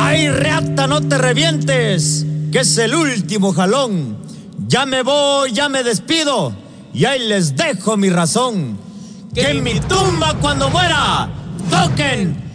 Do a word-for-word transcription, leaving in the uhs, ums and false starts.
¡Ay, reata, no te revientes! Que es el último jalón. Ya me voy, ya me despido, y ahí les dejo mi razón. Que en mi tumba cuando muera toquen